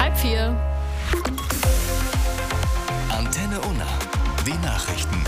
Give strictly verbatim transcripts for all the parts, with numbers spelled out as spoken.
halb vier. Antenne Unna, die Nachrichten.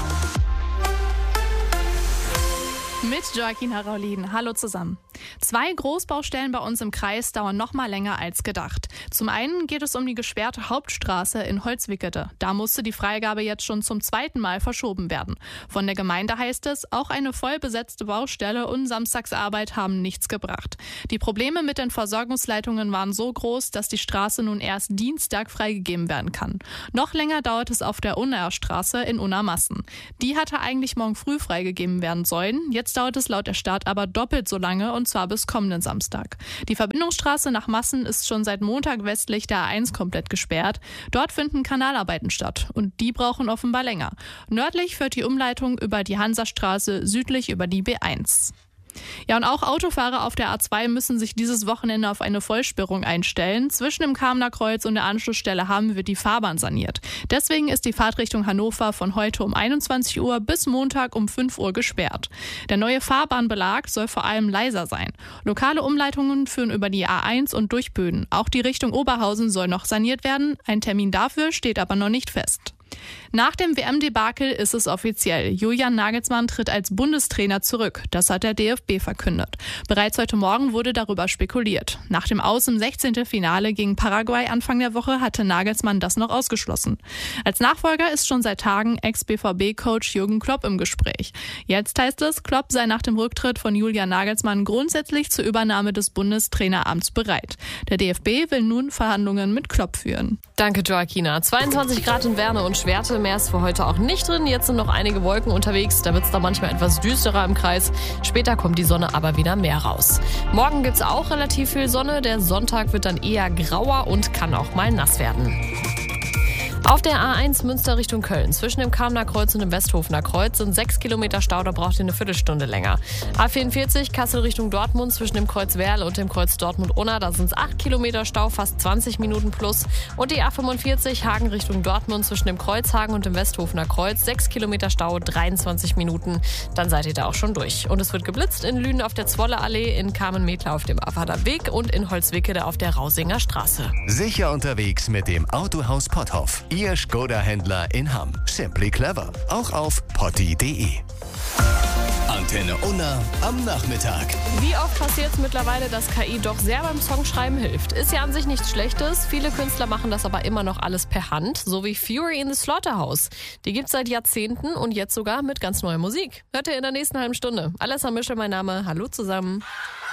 Mit Joaquina Raulin. Hallo zusammen. Zwei Großbaustellen bei uns im Kreis dauern noch mal länger als gedacht. Zum einen geht es um die gesperrte Hauptstraße in Holzwickede. Da musste die Freigabe jetzt schon zum zweiten Mal verschoben werden. Von der Gemeinde heißt es, auch eine voll besetzte Baustelle und Samstagsarbeit haben nichts gebracht. Die Probleme mit den Versorgungsleitungen waren so groß, dass die Straße nun erst Dienstag freigegeben werden kann. Noch länger dauert es auf der Unnaer Straße in Unna-Massen. Die hatte eigentlich morgen früh freigegeben werden sollen. Jetzt dauert es laut der Stadt aber doppelt so lange, und zwar bis kommenden Samstag. Die Verbindungsstraße nach Massen ist schon seit Montag westlich der A eins komplett gesperrt. Dort finden Kanalarbeiten statt und die brauchen offenbar länger. Nördlich führt die Umleitung über die Hansastraße, südlich über die B eins. Ja, und auch Autofahrer auf der A zwei müssen sich dieses Wochenende auf eine Vollsperrung einstellen. Zwischen dem Kamener Kreuz und der Anschlussstelle Hamm wird die Fahrbahn saniert. Deswegen ist die Fahrt Richtung Hannover von heute um einundzwanzig Uhr bis Montag um fünf Uhr gesperrt. Der neue Fahrbahnbelag soll vor allem leiser sein. Lokale Umleitungen führen über die A eins und durch Böden. Auch die Richtung Oberhausen soll noch saniert werden. Ein Termin dafür steht aber noch nicht fest. Nach dem W M-Debakel ist es offiziell. Julian Nagelsmann tritt als Bundestrainer zurück. Das hat der D F B verkündet. Bereits heute Morgen wurde darüber spekuliert. Nach dem Aus im sechzehnten Finale gegen Paraguay Anfang der Woche hatte Nagelsmann das noch ausgeschlossen. Als Nachfolger ist schon seit Tagen Ex-B V B-Coach Jürgen Klopp im Gespräch. Jetzt heißt es, Klopp sei nach dem Rücktritt von Julian Nagelsmann grundsätzlich zur Übernahme des Bundestraineramts bereit. Der D F B will nun Verhandlungen mit Klopp führen. Danke, Joaquina. zweiundzwanzig Grad in Werne und Schwerte. Mehr ist für heute auch nicht drin. Jetzt sind noch einige Wolken unterwegs. Da wird es dann manchmal etwas düsterer im Kreis. Später kommt die Sonne aber wieder mehr raus. Morgen gibt es auch relativ viel Sonne. Der Sonntag wird dann eher grauer und kann auch mal nass werden. Auf der A eins Münster Richtung Köln, zwischen dem Kamener Kreuz und dem Westhofener Kreuz, sind sechs Kilometer Stau, da braucht ihr eine Viertelstunde länger. A vierundvierzig Kassel Richtung Dortmund, zwischen dem Kreuz Werl und dem Kreuz Dortmund-Unna, da sind es acht Kilometer Stau, fast zwanzig Minuten plus. Und die A fünfundvierzig Hagen Richtung Dortmund, zwischen dem Kreuzhagen und dem Westhofener Kreuz, sechs Kilometer Stau, dreiundzwanzig Minuten. Dann seid ihr da auch schon durch. Und es wird geblitzt in Lünen auf der Zwolleallee, in Kamen-Metler auf dem Affader Weg und in Holzwickede auf der Rausinger Straße. Sicher unterwegs mit dem Autohaus Potthoff. Ihr Skoda-Händler in Hamm. Simply clever. Auch auf potti punkt de. Antenne Unna am Nachmittag. Wie oft passiert es mittlerweile, dass K I doch sehr beim Songschreiben hilft? Ist ja an sich nichts Schlechtes. Viele Künstler machen das aber immer noch alles per Hand, so wie Fury in the Slaughterhouse. Die gibt's seit Jahrzehnten und jetzt sogar mit ganz neuer Musik. Hört ihr in der nächsten halben Stunde. Alessa Mischel, mein Name. Hallo zusammen.